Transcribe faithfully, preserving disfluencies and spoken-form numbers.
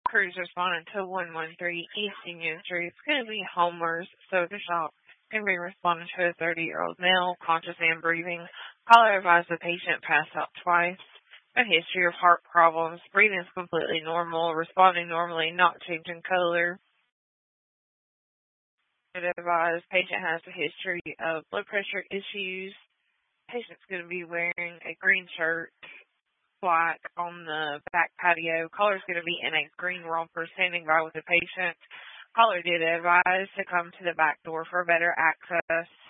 Crews responding to one one three East Union Street. It's going to be Homer's Soda Shop. Going to be responding to a thirty-year-old male, conscious and breathing. Caller advised the patient passed out twice. A history of heart problems. Breathing is completely normal. Responding normally, not changing color. Advised patient has a history of blood pressure issues. Patient's going to be wearing a green shirt, black on the back patio. Caller's going to be in a green romper standing by with the patient. Caller did advise to come to the back door for better access.